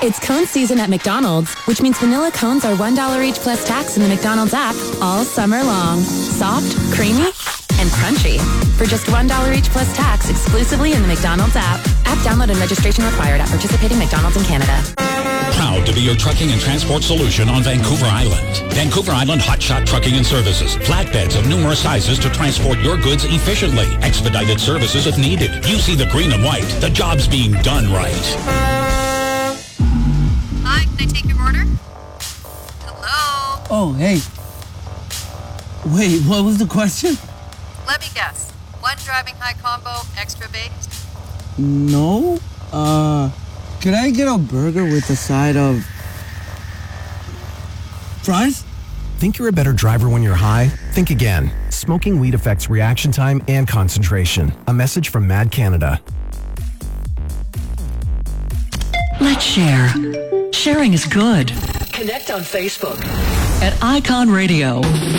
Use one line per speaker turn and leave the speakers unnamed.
It's cone season at McDonald's, which means vanilla cones are $1 each plus tax in the McDonald's app all summer long. Soft, creamy, and crunchy. For just $1 each plus tax exclusively in the McDonald's app. App download and registration required at participating McDonald's in Canada.
Proud to be your trucking and transport solution on Vancouver Island. Vancouver Island Hotshot Trucking and Services. Flatbeds of numerous sizes to transport your goods efficiently. Expedited services if needed. You see the green and white. The job's being done right.
Hi, can I take your order? Hello?
Oh, hey. Wait, what was the question?
Let me guess. One driving high combo, extra baked?
No. Could I get a burger with a side of fries?
Think you're a better driver when you're high? Think again. Smoking weed affects reaction time and concentration. A message from Mad Canada.
Let's share. Sharing is good.
Connect on Facebook
at Icon Radio.